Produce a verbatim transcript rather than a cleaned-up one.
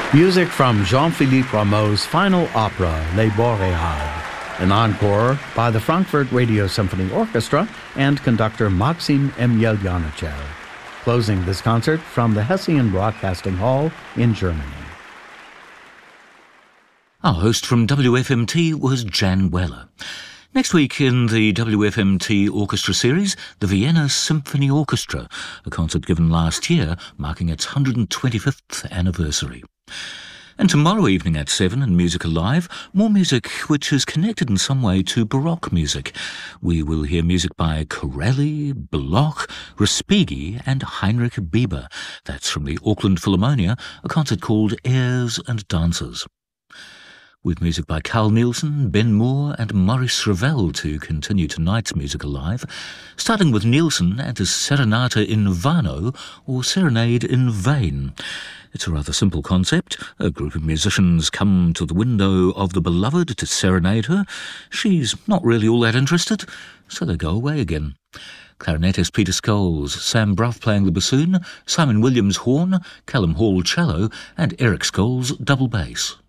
Music from Jean-Philippe Rameau's final opera, Les Boreades, an encore by the Frankfurt Radio Symphony Orchestra and conductor Maxim Emelyanychev. Closing this concert from the Hessian Broadcasting Hall in Germany. Our host from W F M T was Jan Weller. Next week in the W F M T Orchestra series, the Vienna Symphony Orchestra, a concert given last year marking its one hundred twenty-fifth anniversary. And tomorrow evening at seven in Music Alive, more music which is connected in some way to Baroque music. We will hear music by Corelli, Bloch, Respighi and Heinrich Bieber. That's from the Auckland Philharmonia, a concert called Airs and Dances. With music by Carl Nielsen, Ben Moore and Maurice Ravel to continue tonight's Music Alive, starting with Nielsen and his Serenata in Vano, or Serenade in Vain. It's a rather simple concept. A group of musicians come to the window of the beloved to serenade her. She's not really all that interested, so they go away again. Clarinetist Peter Scholes, Sam Bruff playing the bassoon, Simon Williams horn, Callum Hall cello and Eric Scholes double bass.